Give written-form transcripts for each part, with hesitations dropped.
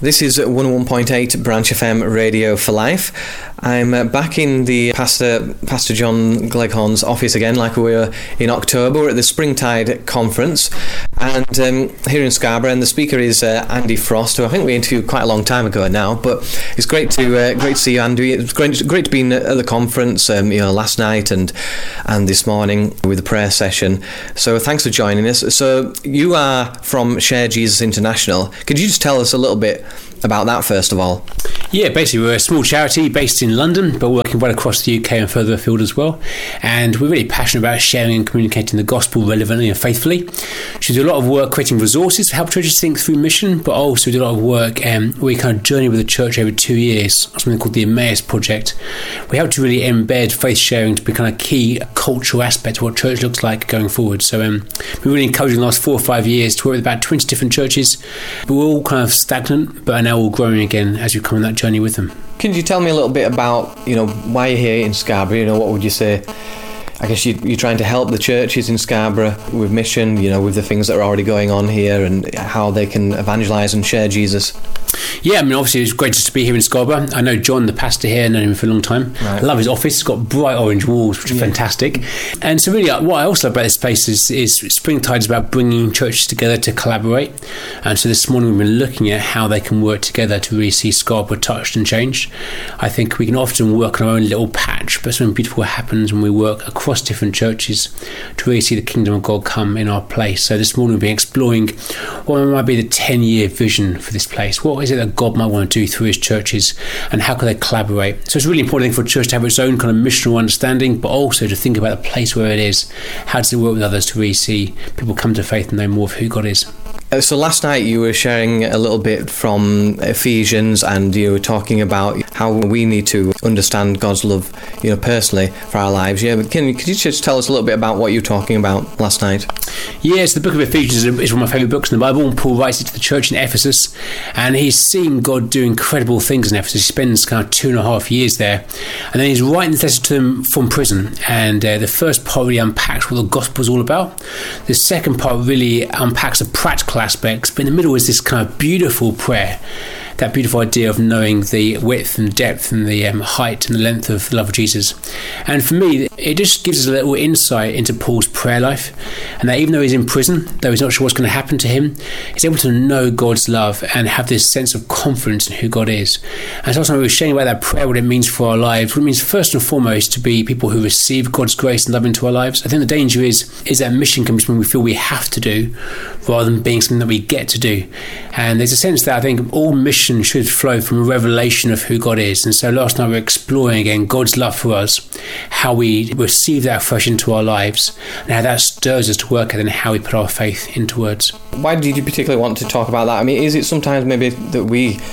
This is 101.8 Branch FM Radio for Life. I'm back in the Pastor John Gleghorn's office again, like we were in October. We're at the Springtide Conference, and here in Scarborough. And the speaker is Andy Frost, who I think we interviewed quite a long time ago now. But it's great to see you, Andy. It's great to be at the conference, last night and this morning with the prayer session. So thanks for joining us. So you are from Share Jesus International. Could you just tell us a little bit about that first of all? Yeah, basically we're a small charity based in London, but working right across the UK and further afield as well. And we're really passionate about sharing and communicating the gospel relevantly and faithfully. So we do a lot of work creating resources to help churches think through mission, but also we do a lot of work we kind of journey with the church over 2 years, something called the Emmaus Project. We help to really embed faith sharing to be kind of key cultural aspect of what church looks like going forward. So we're really encouraging the last 4 or 5 years to work with about 20 different churches, but we're all kind of stagnant, but are now all growing again as we come on that journey with them. Can you tell me a little bit about, why you're here in Scarborough? What would you say? I guess you're trying to help the churches in Scarborough with mission, with the things that are already going on here and how they can evangelise and share Jesus. Yeah, obviously it's great just to be here in Scarborough. I know John, the pastor here, known him for a long time. Right. I love his office. It's got bright orange walls, which are fantastic. And so really what I also love about this place is Springtide is about bringing churches together to collaborate. And so this morning we've been looking at how they can work together to really see Scarborough touched and changed. I think we can often work on our own little patch, but something beautiful happens when we work across different churches to really see the kingdom of God come in our place. So this morning we've been exploring what might be the 10-year vision for this place. What is it that God might want to do through his churches, and how can they collaborate? So it's a really important thing for a church to have its own kind of missional understanding, but also to think about the place where it is. How does it work with others to really see people come to faith and know more of who God is? So last night you were sharing a little bit from Ephesians, and you were talking about how we need to understand God's love, personally for our lives. Yeah, but could you just tell us a little bit about what you were talking about last night? Yes, the book of Ephesians is one of my favourite books in the Bible, and Paul writes it to the church in Ephesus, and he's seeing God do incredible things in Ephesus. He spends kind of 2.5 years there, and then he's writing this letter to them from prison, and the first part really unpacks what the gospel is all about. The second part really unpacks the practical aspects, but in the middle is this kind of beautiful prayer, that beautiful idea of knowing the width and depth and the height and the length of the love of Jesus. And for me, it just gives us a little insight into Paul's prayer life, and that even though he's in prison, though he's not sure what's going to happen to him, he's able to know God's love and have this sense of confidence in who God is. And so we were sharing about that prayer, what it means for our lives, what it means first and foremost to be people who receive God's grace and love into our lives. I think the danger is that mission can be something we feel we have to do rather than being something that we get to do. And there's a sense that I think all mission should flow from a revelation of who God is. And so last night we were exploring again God's love for us, how we receive that fresh into our lives, and how that stirs us to work at, and how we put our faith into words. Why did you particularly want to talk about that? I mean, is it sometimes maybe that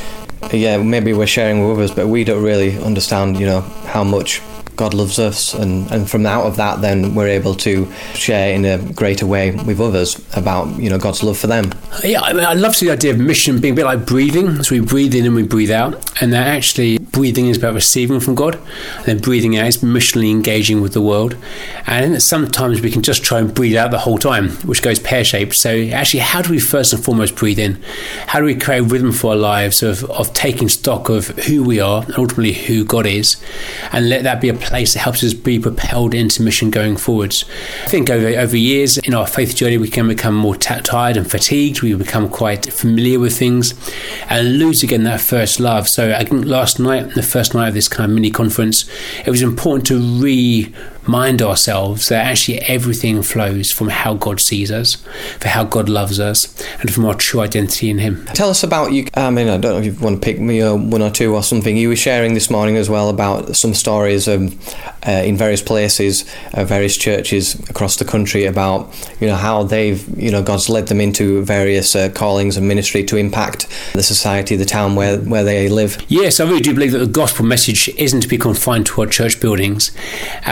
maybe we're sharing with others, but we don't really understand, how much God loves us, and from out of that then we're able to share in a greater way with others about God's love for them. Yeah, I love the idea of mission being a bit like breathing. So we breathe in and we breathe out, and that actually breathing is about receiving from God, and then breathing out is missionally engaging with the world. And sometimes we can just try and breathe out the whole time, which goes pear-shaped. So actually, how do we first and foremost breathe in? How do we create a rhythm for our lives of taking stock of who we are and ultimately who God is, and let that be a place that helps us be propelled into mission going forwards? I think over years in our faith journey we can become more tired and fatigued. We become quite familiar with things and lose again that first love. So I think last night, the first night of this kind of mini conference, it was important to remind ourselves that actually everything flows from how God sees us, for how God loves us, and from our true identity in him. Tell us about you. I don't know if you want to pick me one or two or something. You were sharing this morning as well about some stories in various places, various churches across the country about how they've God's led them into various callings and ministry to impact the society, the town where they live. Yes, I really do believe that the gospel message isn't to be confined to our church buildings, and that sometimes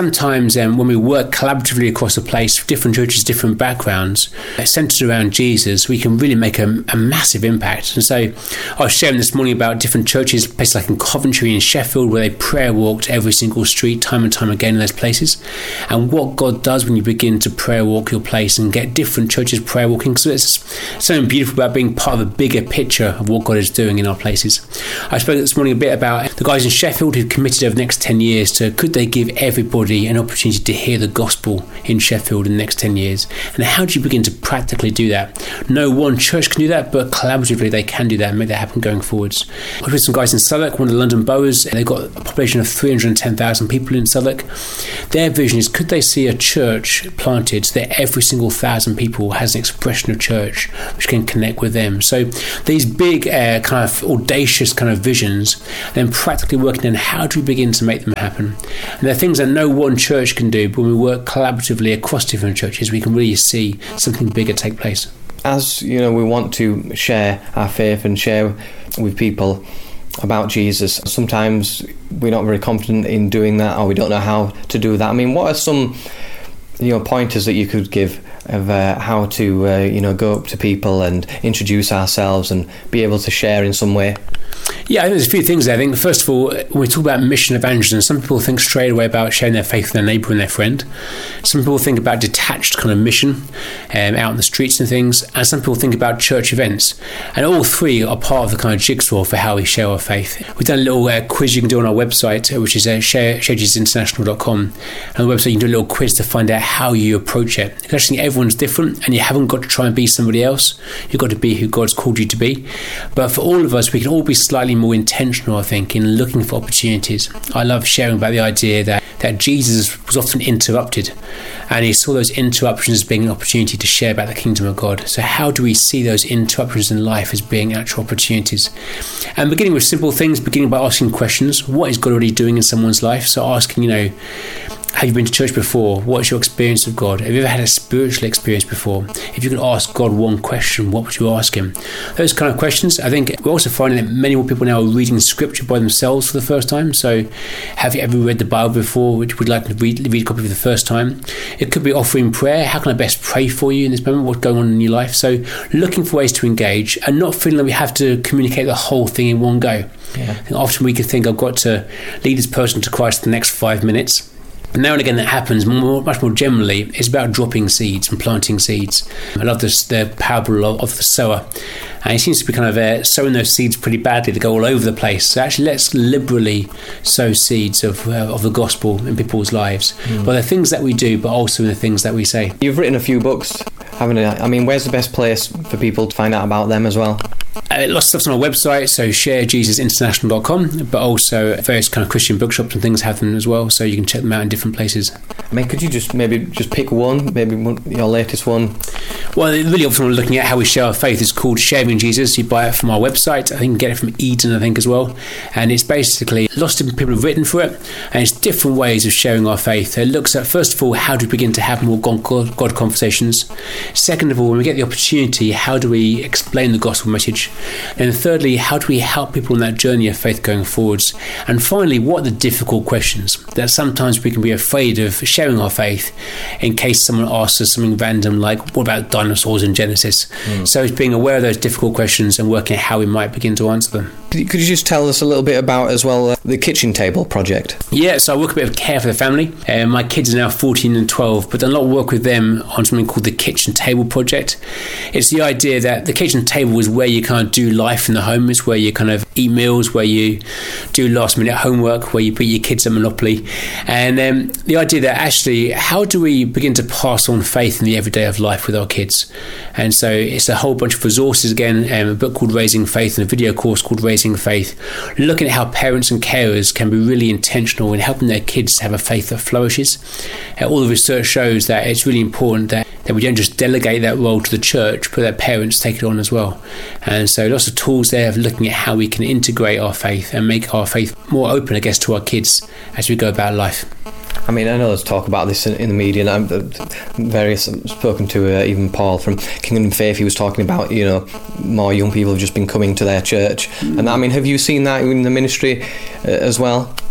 sometimes when we work collaboratively across a place, different churches, different backgrounds, centered around Jesus, we can really make a massive impact. And so I was sharing this morning about different churches, places like in Coventry and Sheffield, where they prayer walked every single street time and time again in those places. And what God does when you begin to prayer walk your place and get different churches prayer walking. So it's something beautiful about being part of a bigger picture of what God is doing in our places. I spoke this morning a bit about the guys in Sheffield who committed over the next 10 years to could they give everybody an opportunity to hear the gospel in Sheffield in the next 10 years. And how do you begin to practically do that? No one church can do that, but collaboratively they can do that and make that happen going forwards. I was with some guys in Southwark, one of the London boroughs. They've got a population of 310,000 people in Southwark. Their vision is could they see a church planted so that every single 1,000 people has an expression of church which can connect with them. So these big kind of audacious kind of visions, then practically working on how do we begin to make them happen. And they're things that no one church can do, but when we work collaboratively across different churches, we can really see something bigger take place. As you know, we want to share our faith and share with people about Jesus. Sometimes we're not very confident in doing that, or we don't know how to do that. I mean, what are some pointers that you could give of how to go up to people and introduce ourselves and be able to share in some way? Yeah, I think there's a few things there. I think, first of all, when we talk about mission evangelism, some people think straight away about sharing their faith with their neighbour and their friend. Some people think about detached kind of mission out in the streets and things. And some people think about church events. And all three are part of the kind of jigsaw for how we share our faith. We've done a little quiz you can do on our website, which is sharejesusinternational.com. And on the website, you can do a little quiz to find out how you approach it. Because actually, everyone's different, and you haven't got to try and be somebody else. You've got to be who God's called you to be. But for all of us, we can all be slightly more intentional, I think, in looking for opportunities. I love sharing about the idea that Jesus was often interrupted, and he saw those interruptions as being an opportunity to share about the kingdom of God. So how do we see those interruptions in life as being actual opportunities? And beginning with simple things, beginning by asking questions. What is God already doing in someone's life? So asking, have you been to church before? What's your experience of God? Have you ever had a spiritual experience before? If you could ask God one question, what would you ask him? Those kind of questions. I think we're also finding that many more people now are reading scripture by themselves for the first time. So have you ever read the Bible before, which would like to read a copy for the first time? It could be offering prayer. How can I best pray for you in this moment? What's going on in your life? So looking for ways to engage and not feeling that we have to communicate the whole thing in one go. Yeah. Often we could think, I've got to lead this person to Christ in the next 5 minutes. Now and again that happens. Much more generally, it's about dropping seeds and planting seeds. I love the parable of the sower, and he seems to be kind of sowing those seeds pretty badly. They go all over the place. So actually, let's liberally sow seeds of the gospel in people's lives. But the things that we do, but also in the things that we say. You've written a few books, haven't you? I mean, where's the best place for people to find out about them as well? Lots of stuff's on our website, so sharejesusinternational.com, but also various kind of Christian bookshops and things have them as well, so you can check them out in different places. I mean, could you just pick one, your latest one? Well, really often we're looking at how we share our faith. It's called Sharing Jesus. You buy it from our website. I think you can get it from Eden, I think, as well. And it's basically lots of different people have written for it, and it's different ways of sharing our faith. It looks at, first of all, how do we begin to have more God conversations? Second of all, when we get the opportunity, how do we explain the gospel message? And thirdly, how do we help people on that journey of faith going forwards? And finally, what are the difficult questions that sometimes we can be afraid of sharing our faith in case someone asks us something random like, what about dinosaurs in Genesis? So it's being aware of those difficult questions and working out how we might begin to answer them. Could you just tell us a little bit about as well the Kitchen Table project? Yeah, so I work a bit of care for the family. My kids are now 14 and 12, but done a lot of work with them on something called the Kitchen Table project. It's the idea that the kitchen table is where you kind of do life in the home. It's where you kind of eat meals, where you do last minute homework, where you put your kids at Monopoly. And the idea that actually, how do we begin to pass on faith in the everyday of life with our kids? And so it's a whole bunch of resources again, a book called Raising Faith and a video course called Raising Faith, looking at how parents and carers can be really intentional in helping their kids have a faith that flourishes. All the research shows that it's really important that we don't just delegate that role to the church, but that parents take it on as well. And so lots of tools there of looking at how we can integrate our faith and make our faith more open, I guess, to our kids as we go about life. I mean, I know there's talk about this in the media, and I've spoken to even Paul from Kingdom Faith. He was talking about, more young people have just been coming to their church. And I mean, have you seen that in the ministry as well?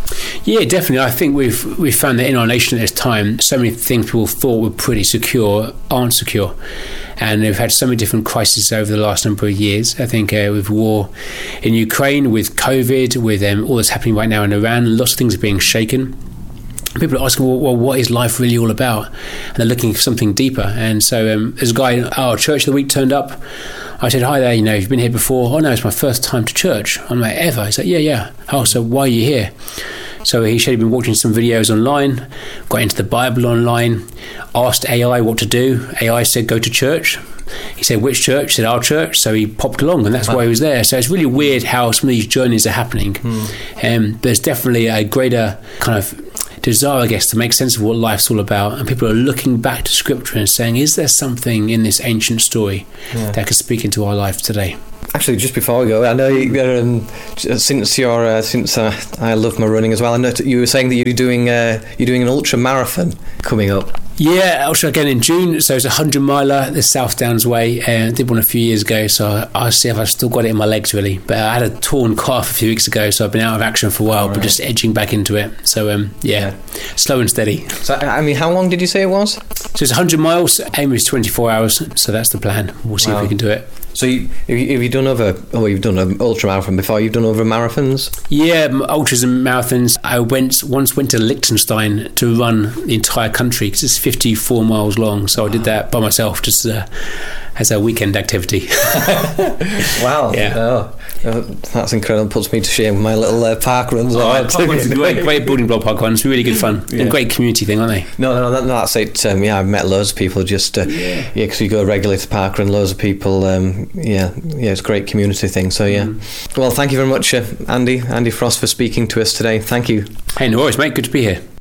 Yeah, definitely. I think we've found that in our nation at this time, so many things people thought were pretty secure aren't secure. And we've had so many different crises over the last number of years. I think with war in Ukraine, with COVID, with all that's happening right now in Iran, lots of things are being shaken. People are asking, well, what is life really all about? And they're looking for something deeper. And so there's a guy at our church of the week turned up. I said, hi there, you've been here before? Oh, no, it's my first time to church. I'm like, ever? He's like, yeah. Oh, so why are you here? So he said he'd been watching some videos online, got into the Bible online, asked AI what to do. AI said, go to church. He said, which church? He said, our church. So he popped along, and that's why he was there. So it's really weird how some of these journeys are happening. There's definitely a greater kind of desire, I guess, to make sense of what life's all about. And people are looking back to Scripture and saying, is there something in this ancient story that could speak into our life today? Actually, just before we go, I know since I love my running as well. I know you were saying that you're doing an ultra marathon coming up. Yeah, ultra again in June. So it's a 100-miler, the South Downs Way. I did one a few years ago, so I'll see if I've still got it in my legs really. But I had a torn calf a few weeks ago, so I've been out of action for a while, but just edging back into it. So slow and steady. So I mean, how long did you say it was? So it's 100 miles. Aim is 24 hours. So that's the plan. We'll see if we can do it. So you've done you've done an ultra marathon before. You've done other marathons. Yeah, ultras and marathons. I once went to Liechtenstein to run the entire country because it's 54 miles long. So I did that by myself, just as a weekend activity. Wow! Yeah, that's incredible. Puts me to shame with my little park runs. Park runs are great building block park runs. Really good fun and great community thing, aren't they? No, that's it. I've met loads of people just because you go regularly to park run. Loads of people. It's a great community thing. So well, thank you very much, Andy Frost, for speaking to us today. Thank you. Hey, no worries, mate. Good to be here.